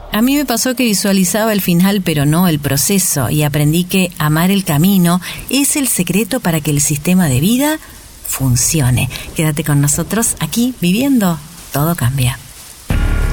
A mí me pasó que visualizaba el final, pero no el proceso, y aprendí que amar el camino es el secreto para que el sistema de vida funcione. Quédate con nosotros aquí, Viviendo Todo Cambia.